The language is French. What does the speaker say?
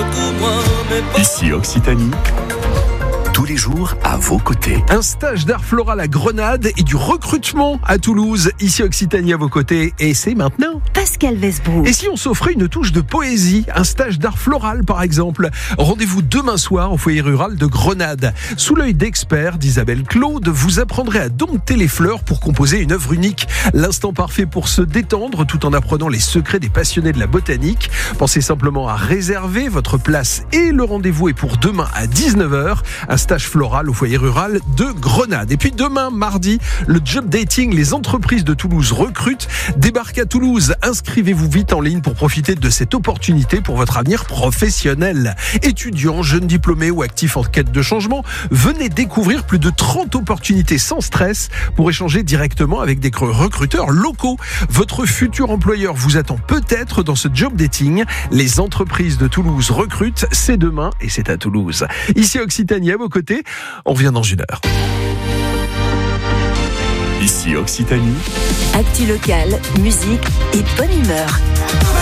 Ici Occitanie, tous les jours à vos côtés. Un stage d'art floral à Grenade et du recrutement à Toulouse. Ici Occitanie à vos côtés. Et c'est maintenant Pascal Westbrook. Et si on s'offrait une touche de poésie, un stage d'art floral par exemple? Rendez-vous demain soir au foyer rural de Grenade. Sous l'œil d'experts d'Isabelle Claude, vous apprendrez à dompter les fleurs pour composer une œuvre unique. L'instant parfait pour se détendre tout en apprenant les secrets des passionnés de la botanique. Pensez simplement à réserver votre place et le rendez-vous est pour demain à 19h. Un stage floral au foyer rural de Grenade. Et puis demain, mardi, le job dating, les entreprises de Toulouse recrutent. Débarquez à Toulouse, inscrivez-vous vite en ligne pour profiter de cette opportunité pour votre avenir professionnel. Étudiants, jeunes diplômés ou actifs en quête de changement, venez découvrir plus de 30 opportunités sans stress pour échanger directement avec des recruteurs locaux. Votre futur employeur vous attend peut-être dans ce job dating. Les entreprises de Toulouse recrutent, c'est demain et c'est à Toulouse. Ici Occitanie à vos côtés, on revient dans une heure. Ici Occitanie. Actu locale, musique et bonne humeur.